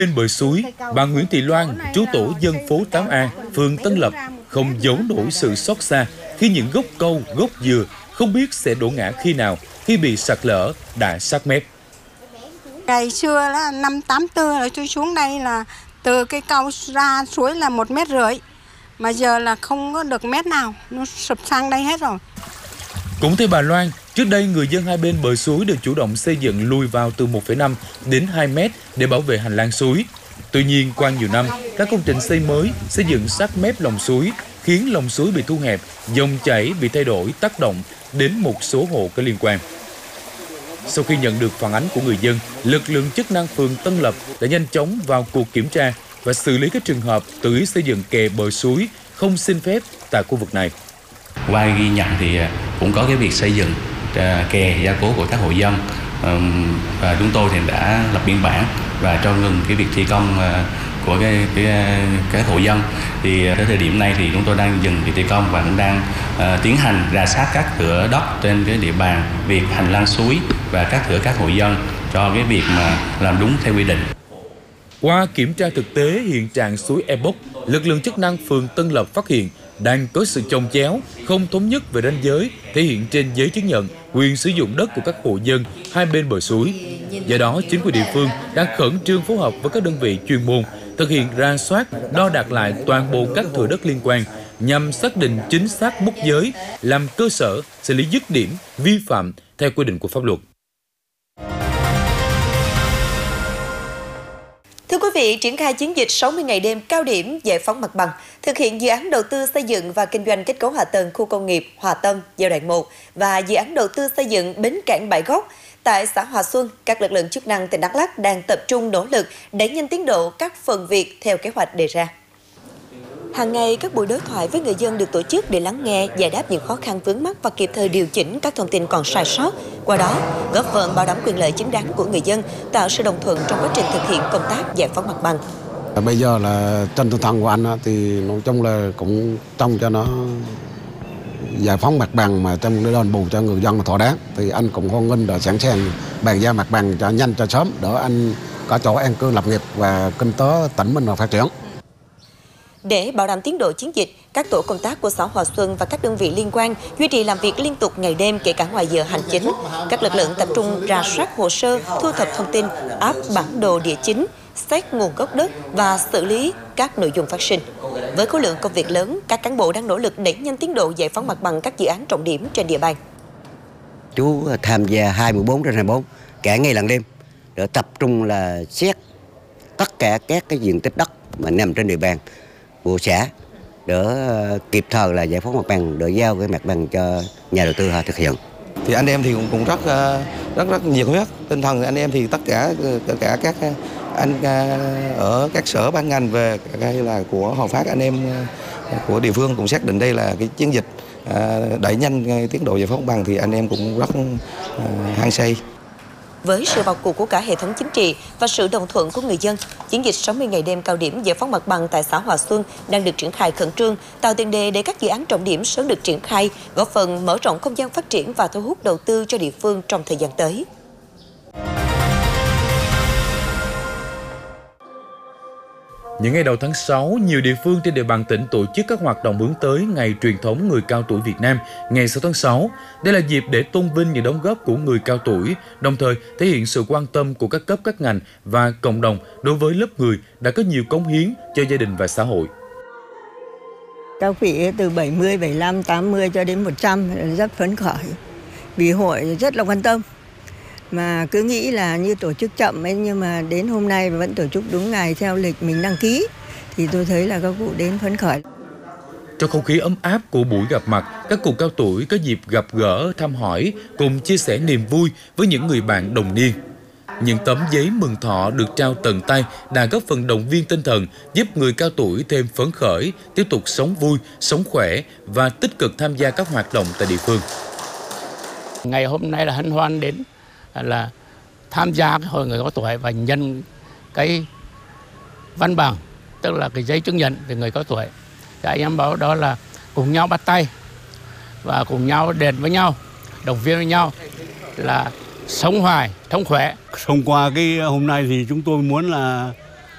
Bên bờ suối, bà Nguyễn Thị Loan, trú tổ dân phố 8A, phường Tân Lập, không giấu nổi sự xót xa khi những gốc câu, gốc dừa không biết sẽ đổ ngã khi nào khi bị sạt lở đã sát mép. Ngày xưa là năm 84 là tôi xuống đây là từ cái câu ra suối là 1,5 mét, mà giờ là không có được mét nào, nó sụp sang đây hết rồi. Cũng theo bà Loan, trước đây người dân hai bên bờ suối đều chủ động xây dựng lùi vào từ 1,5 đến 2 mét để bảo vệ hành lang suối. Tuy nhiên, qua nhiều năm, các công trình xây mới, xây dựng sát mép lòng suối khiến lòng suối bị thu hẹp, dòng chảy bị thay đổi tác động đến một số hộ có liên quan. Sau khi nhận được phản ánh của người dân, lực lượng chức năng phường Tân Lập đã nhanh chóng vào cuộc kiểm tra và xử lý các trường hợp tự ý xây dựng kè bờ suối không xin phép tại khu vực này. Qua ghi nhận thì cũng có cái việc xây dựng kè gia cố của các hộ dân, và chúng tôi thì đã lập biên bản và cho ngừng cái việc thi công của các hộ dân. Thì tới thời điểm này thì chúng tôi đang dừng việc thi công và cũng đang tiến hành rà soát các thửa đất trên cái địa bàn, việc hành lang suối và các thửa các hộ dân cho cái việc mà làm đúng theo quy định. Qua kiểm tra thực tế hiện trạng suối Epoch, lực lượng chức năng phường Tân Lập phát hiện đang có sự chồng chéo, không thống nhất về ranh giới thể hiện trên giấy chứng nhận quyền sử dụng đất của các hộ dân hai bên bờ suối. Do đó, chính quyền địa phương đang khẩn trương phối hợp với các đơn vị chuyên môn thực hiện rà soát, đo đạc lại toàn bộ các thửa đất liên quan nhằm xác định chính xác mốc giới, làm cơ sở xử lý dứt điểm vi phạm theo quy định của pháp luật. Thưa quý vị, triển khai chiến dịch 60 ngày đêm cao điểm giải phóng mặt bằng, thực hiện dự án đầu tư xây dựng và kinh doanh kết cấu hạ tầng khu công nghiệp Hòa Tâm giai đoạn 1 và dự án đầu tư xây dựng bến cảng Bãi Gốc tại xã Hòa Xuân, các lực lượng chức năng tỉnh Đắk Lắk đang tập trung nỗ lực đẩy nhanh tiến độ các phần việc theo kế hoạch đề ra. Hàng ngày, các buổi đối thoại với người dân được tổ chức để lắng nghe, giải đáp những khó khăn vướng mắc và kịp thời điều chỉnh các thông tin còn sai sót. Qua đó, góp phần bảo đảm quyền lợi chính đáng của người dân, tạo sự đồng thuận trong quá trình thực hiện công tác giải phóng mặt bằng. Bây giờ là trên tinh thần của anh thì nói chung là cũng trông cho nó giải phóng mặt bằng mà trong để đền bù cho người dân mà thỏa đáng, thì anh cũng hoan nghênh để sẵn sàng bàn giao mặt bằng cho nhanh cho sớm để anh có chỗ an cư lập nghiệp và kinh tế tỉnh mình phát triển. Để bảo đảm tiến độ chiến dịch, các tổ công tác của xã Hòa Xuân và các đơn vị liên quan duy trì làm việc liên tục ngày đêm kể cả ngoài giờ hành chính. Các lực lượng tập trung rà soát hồ sơ, thu thập thông tin, áp bản đồ địa chính, xét nguồn gốc đất và xử lý các nội dung phát sinh. Với khối lượng công việc lớn, các cán bộ đang nỗ lực đẩy nhanh tiến độ giải phóng mặt bằng các dự án trọng điểm trên địa bàn. Chú tham gia 24/24 cả ngày lẫn đêm để tập trung là xét tất cả các cái diện tích đất mà nằm trên địa bàn của xã để kịp thời là giải phóng mặt bằng, để giao cái mặt bằng cho nhà đầu tư họ thực hiện. Thì anh em thì cũng rất nhiệt huyết, tinh thần anh em thì tất cả các anh ở các sở ban ngành về hay là của Hòa Phát, anh em của địa phương cũng xác định đây là cái chiến dịch đẩy nhanh tiến độ giải phóng mặt bằng, thì anh em cũng rất hăng say. Với sự vào cuộc của cả hệ thống chính trị và sự đồng thuận của người dân, chiến dịch 60 ngày đêm cao điểm giải phóng mặt bằng tại xã Hòa Xuân đang được triển khai khẩn trương, tạo tiền đề để các dự án trọng điểm sớm được triển khai, góp phần mở rộng không gian phát triển và thu hút đầu tư cho địa phương trong thời gian tới. Những ngày đầu tháng 6, nhiều địa phương trên địa bàn tỉnh tổ chức các hoạt động hướng tới Ngày truyền thống người cao tuổi Việt Nam, ngày 6 tháng 6. Đây là dịp để tôn vinh những đóng góp của người cao tuổi, đồng thời thể hiện sự quan tâm của các cấp các ngành và cộng đồng đối với lớp người đã có nhiều cống hiến cho gia đình và xã hội. Cao tuổi từ 70, 75, 80 cho đến 100 rất phấn khởi vì hội rất là quan tâm. Mà cứ nghĩ là như tổ chức chậm ấy, nhưng mà đến hôm nay vẫn tổ chức đúng ngày theo lịch mình đăng ký, thì tôi thấy là các cụ đến phấn khởi. Trong không khí ấm áp của buổi gặp mặt, các cụ cao tuổi có dịp gặp gỡ, thăm hỏi, cùng chia sẻ niềm vui với những người bạn đồng niên. Những tấm giấy mừng thọ được trao tận tay đã góp phần động viên tinh thần, giúp người cao tuổi thêm phấn khởi, tiếp tục sống vui, sống khỏe và tích cực tham gia các hoạt động tại địa phương. Ngày hôm nay là hân hoan đến là tham gia cái hội người cao tuổi và nhân cái văn bằng, tức là cái giấy chứng nhận về người cao tuổi. Thì anh em bảo đó là cùng nhau bắt tay và cùng nhau đền với nhau, động viên với nhau là sống hoài, sống khỏe. Thông qua cái hôm nay thì chúng tôi muốn là